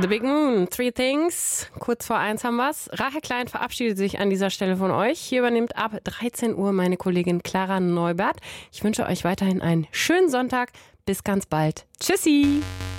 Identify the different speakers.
Speaker 1: The Big Moon, Three Things. Kurz vor 1 haben wir's. Rahel Klein verabschiedet sich an dieser Stelle von euch. Hier übernimmt ab 13 Uhr meine Kollegin Clara Neubert. Ich wünsche euch weiterhin einen schönen Sonntag. Bis ganz bald. Tschüssi!